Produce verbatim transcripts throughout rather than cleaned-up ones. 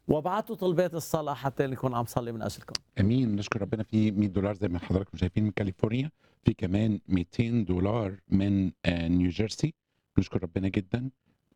وابعتوا طلبات الصلاة حتى نكون عم صلي من أجلكم. امين. نشكر ربنا في مية دولار زي ما حضراتكم شايفين من كاليفورنيا، في كمان مئتين دولار من آه، نيوجيرسي. نشكر ربنا جدا.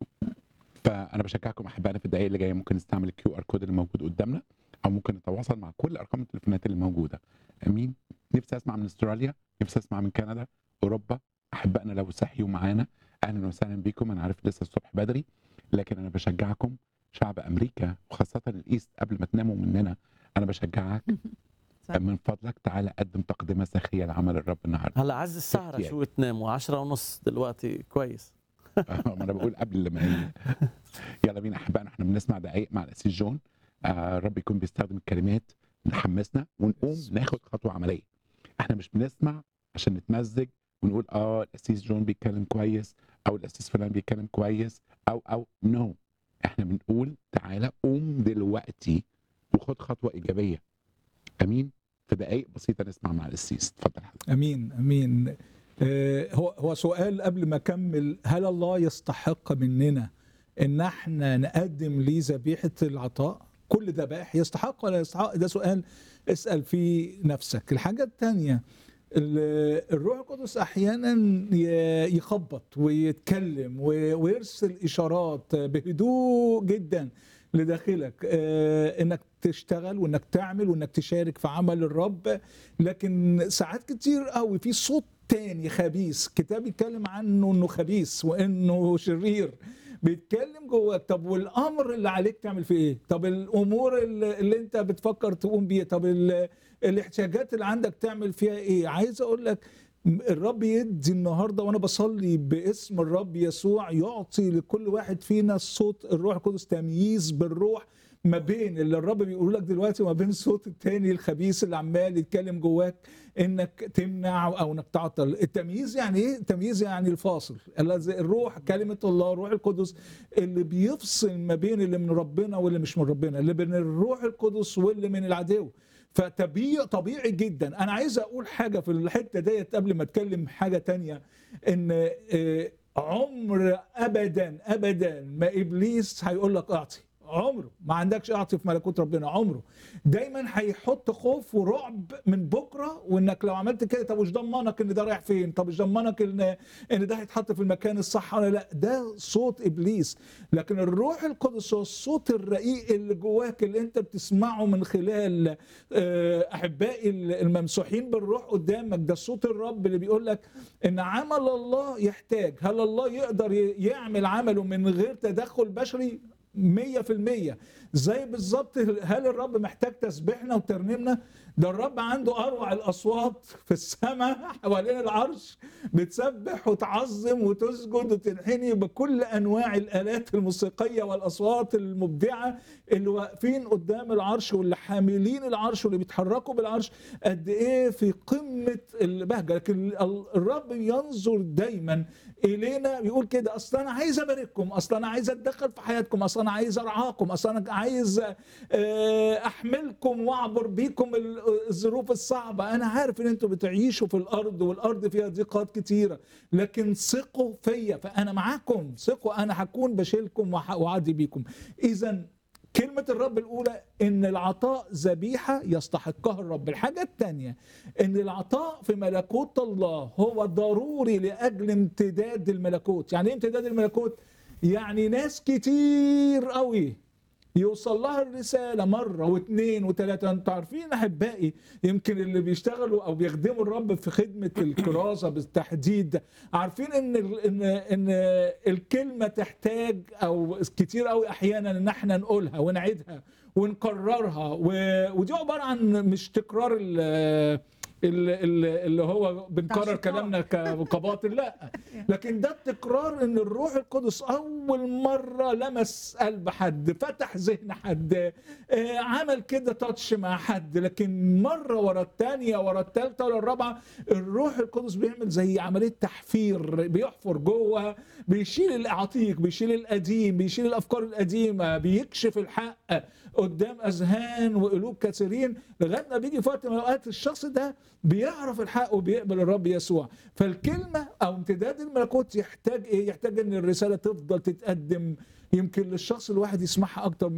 فانا بشجعكم احبائنا في الدقائق اللي جايه ممكن نستعمل الكيو ار كود اللي موجود قدامنا، او ممكن نتواصل مع كل ارقام التليفونات اللي موجوده. امين. نفسي اسمع من استراليا، نفسي اسمع من كندا، اوروبا. احبائنا لو صحيوا معانا اهلا وسهلا بيكم. انا عارف لسه الصبح بدري، لكن انا بشجعكم شعب امريكا وخاصه الايست قبل ما تناموا مننا. انا بشجعك من فضلك تعالى قدم تقدمه سخيه لعمل الرب النهارده. هلا عز السهرة شو تناموا؟ عشرة ونص دلوقتي كويس. ما انا بقول قبل لما نيجي. يلا بينا احبائنا، احنا بنسمع دقايق مع الاسيس جون. آه الرب يكون بيستخدم الكلمات نحمسنا ونقوم ناخد خطوه عمليه. احنا مش بنسمع عشان نتمزج ونقول اه الاسيس جون بيتكلم كويس او الاسيس فلان بيتكلم كويس او او نو no. احنا بنقول تعالى قوم دلوقتي وخد خطوه ايجابيه. امين. في دقايق بسيطه نسمع مع الاسيس. اتفضل حضرتك. امين امين. آه، هو هو سؤال قبل ما اكمل، هل الله يستحق مننا ان احنا نقدم ليه ذبيحه العطاء؟ كل ذبائح يستحق ولا يستحق؟ ده سؤال اسال فيه نفسك. الحاجه الثانيه، الروح القدس احيانا ي- يخبط ويتكلم و- ويرسل اشارات بهدوء جدا لداخلك، آه، انك تشتغل وانك تعمل وانك تشارك في عمل الرب. لكن ساعات كتير قوي في صوت تاني خبيث، كتاب يتكلم عنه انه خبيث وانه شرير، بيتكلم جواك. طب والامر اللي عليك تعمل فيه ايه؟ طب الامور اللي اللي انت بتفكر تقوم بيها، طب ال- الاحتياجات اللي عندك تعمل فيها ايه؟ عايز اقول لك الرب يدي النهارده، وانا بصلي باسم الرب يسوع يعطي لكل واحد فينا الصوت الروح القدس تمييز بالروح ما بين اللي الرب بيقول لك دلوقتي وما بين الصوت التاني الخبيث اللي عمال يتكلم جواك انك تمنع او انك تعطل. التمييز يعني ايه؟ التمييز يعني الفاصل. الذي الروح كلمه الله الروح القدس اللي بيفصل ما بين اللي من ربنا واللي مش من ربنا، اللي بين الروح القدس واللي من العدو. فطبيعي طبيعي جدا. انا عايز اقول حاجه في الحته ديت قبل ما اتكلم حاجه تانية، ان آه، عمر ابدا ابدا ما ابليس هيقول لك اعطي. عمره ما عندكش اعطي في ملكوت ربنا، عمره. دايما هيحط خوف ورعب من بكره، وانك لو عملت كده طب مش ضمنك ان ده رايح فين، طب مش ضمنك ان ان ده هيتحط في المكان الصح ولا لا. ده صوت ابليس. لكن الروح القدس هو الصوت الرقيق اللي جواك اللي انت بتسمعه من خلال آه، احبائي الممسوحين بالروح قدامك. ده صوت الرب اللي بيقول لك ان عمل الله يحتاج. هل الله يقدر يعمل عمله من غير تدخل بشري؟ مية في المية. زي بالظبط هل الرب محتاج تسبيحنا وترنيمنا؟ ده الرب عنده اروع الاصوات في السماء حوالين العرش بتسبح وتعظم وتسجد وتنحني بكل انواع الالات الموسيقيه والاصوات المبدعه اللي واقفين قدام العرش واللي حاملين العرش واللي بيتحركوا بالعرش. قد ايه في قمه البهجه. لكن الرب ينظر دايما الينا بيقول كده، اصل انا عايز ابارككم، اصل انا عايز اتدخل في حياتكم، اصل انا عايز ارعاكم، اصل انا عايز احملكم واعبر بيكم الظروف الصعبه. انا عارف ان انتوا بتعيشوا في الارض والارض فيها ضيقات كتيره، لكن ثقوا فيا فانا معاكم. ثقوا انا هكون بشيلكم واعدي بيكم. اذا كلمة الرب الأولى إن العطاء ذبيحة يستحقها الرب. الحاجة الثانية إن العطاء في ملكوت الله هو ضروري لأجل امتداد الملكوت. يعني إيه امتداد الملكوت؟ يعني ناس كتير قوي يوصل لها الرسالة مرة واثنين وثلاثة. انتوا عارفين أحبائي، يمكن اللي بيشتغلوا أو بيخدموا الرب في خدمة الكرازة بالتحديد عارفين إن إن إن الكلمة تحتاج أو كتير قوي أحيانا إن احنا نقولها ونعيدها ونكررها، ودي عبارة عن مش تكرار اللي هو بنكرر كلامنا كباطل، لا، لكن ده التكرار ان الروح القدس اول مره لمس قلب حد، فتح ذهن حد، عمل كده تاتش مع حد، لكن مره ورا الثانيه ورا الثالثه ورا الرابعه الروح القدس بيعمل زي عمليه تحفير، بيحفر جوه، بيشيل العتيق، بيشيل القديم، بيشيل الافكار القديمه، بيكشف الحق قدام اذهان وقلوب كثيرين، لغايه ما بيجي في وقت من الاوقات الشخص ده بيعرف الحق وبيقبل الرب يسوع. فالكلمه او امتداد الملكوت يحتاج ايه؟ يحتاج ان الرساله تفضل تتقدم، يمكن للشخص الواحد يسمعها اكتر